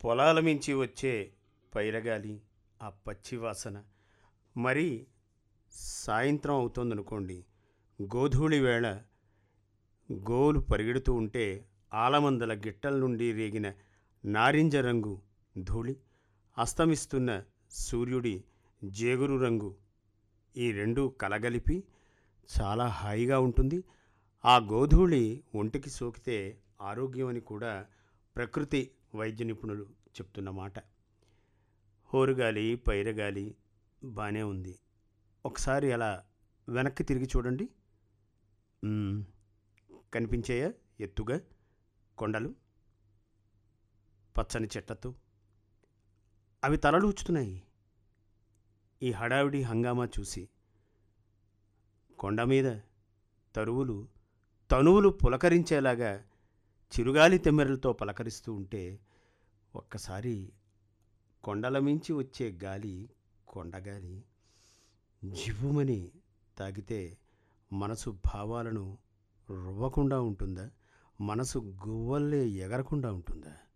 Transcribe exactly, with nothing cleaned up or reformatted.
పొలాల మించి వచ్చే పైరగాలి, ఆ పచ్చి వాసన, మరి సాయంత్రం అవుతోందనుకోండి, గోధూళి వేళ గోవులు పరిగెడుతూ ఉంటే ఆలమందల గిట్టల నుండి రేగిన నారింజ రంగు ధూళి, అస్తమిస్తున్న సూర్యుడి జేగురు రంగు, ఈ రెండు కలగలిపి చాలా హాయిగా ఉంటుంది. ఆ గోధూళి ఒంటికి సోకితే ఆరోగ్యం అని కూడా ప్రకృతి వైద్య నిపుణులు చెప్తున్నమాట. హోరుగాలి, పైరగాలి బాగానే ఉంది. ఒకసారి అలా వెనక్కి తిరిగి చూడండి. మ్మ్. కనిపించాయా ఎత్తుగా కొండలు పచ్చని చెట్లతో? అవి తలలూచుతున్నాయి ఈ హడావిడి హంగామా చూసి. కొండ మీద తరువులు తనువులు పులకరించేలాగా చిరుగాలి తెమ్మెరలతో పలకరిస్తూ ఉంటే ఒక్కసారి కొండల మించి వచ్చే గాలి, కొండగాలి జివ్వుమని తాగితే మనసు భావాలను రువ్వకుండా ఉంటుందా? మనసు గువ్వల్లే ఎగరకుండా ఉంటుందా?